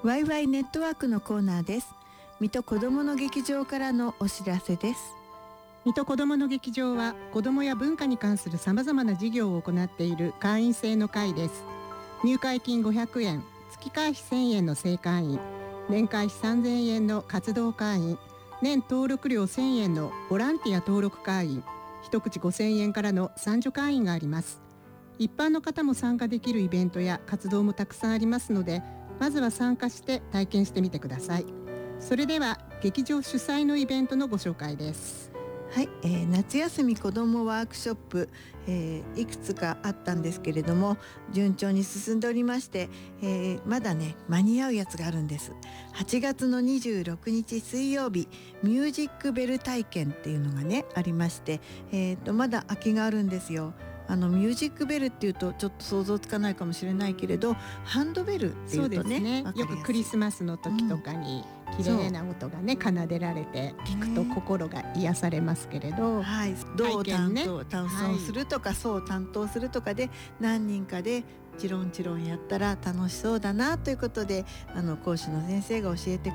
ワイワイネットワークのコーナーです。水戸こどもの劇場からのお知らせです。 水戸こどもの劇場は子どもや文化に関するさまざまな事業を行っている会員制の会です。入会金500円、月会費1000円の正会員、年会費3000円の活動会員、年登録料1000円のボランティア登録会員、一口5000円からの参助会員があります。一般の方も参加できるイベントや活動もたくさんありますので、まずは参加して体験してみてください。それでは劇場主催のイベントのご紹介です。 はい、夏休み子どもワークショップ、いくつかあったんですけれども順調に進んでおりまして、まだね間に合うやつがあるんです。8月の26日水曜日ミュージックベル体験っていうのがねありまして、まだ空きがあるんですよ。ミュージックベルっていうとちょっと想像つかないかもしれないけれど、ハンドベルっていうとね、 よくクリスマスの時とかに綺麗な音がね奏でられて聞くと心が癒されますけれど、 はい、どう担当するとか、そう担当するとかで何人かでチロンチロンやったら楽しそうだなということで講師の先生が教えて